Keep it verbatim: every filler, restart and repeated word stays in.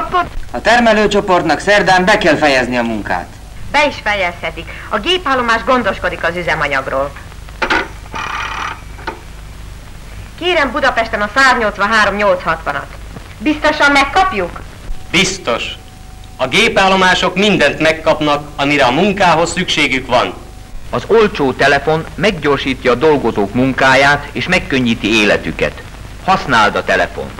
Akkor... A termelőcsoportnak szerdán be kell fejezni a munkát. Be is fejezhetik. A gépállomás gondoskodik az üzemanyagról. Kérem Budapesten a száz nyolcvanhárom nyolcszázhatvanat. Biztosan megkapjuk? Biztos. A gépállomások mindent megkapnak, amire a munkához szükségük van. Az olcsó telefon meggyorsítja a dolgozók munkáját és megkönnyíti életüket. Használd a telefont!